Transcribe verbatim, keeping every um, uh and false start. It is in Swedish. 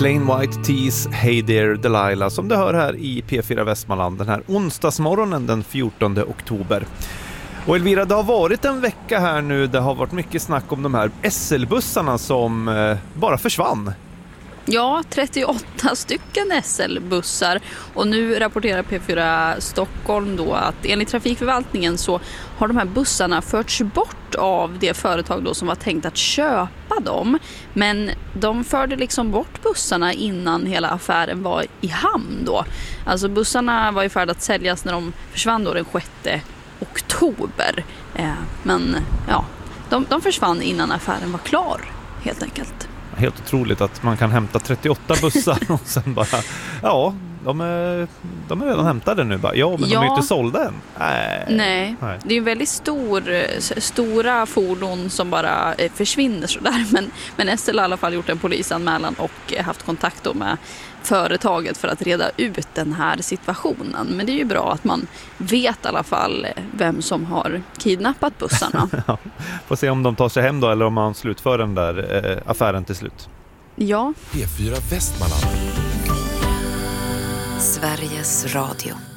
Plain White Tees, Hey There Delilah, som du hör här i P fyra Västmanland den här onsdagsmorgonen den fjortonde oktober. Och Elvira, det har varit en vecka här nu, det har varit mycket snack om de här S L-bussarna som eh, bara försvann. Ja, trettioåtta stycken S L-bussar, och nu rapporterar P fyra Stockholm då att enligt trafikförvaltningen så har de här bussarna förts bort av det företag då som var tänkt att köpa dem. Men de förde liksom bort bussarna innan hela affären var i hamn då. Alltså bussarna var i färd att säljas när de försvann då den sjätte oktober. Eh, men ja, de, de försvann innan affären var klar helt enkelt. Helt otroligt att man kan hämta trettioåtta bussar och sen bara, ja, de är, de är redan hämtade nu. Bara, ja, men ja. De är inte sålda än. Nej. Nej. Nej, det är en väldigt stor, stora fordon som bara försvinner sådär. Men, men S L har i alla fall gjort en polisanmälan och haft kontakt då med företaget för att reda ut den här situationen. Men det är ju bra att man vet i alla fall vem som har kidnappat bussarna. Ja, får se om de tar sig hem då eller om man slutför den där eh, affären till slut. Ja. P fyra Västmanland. Sveriges Radio.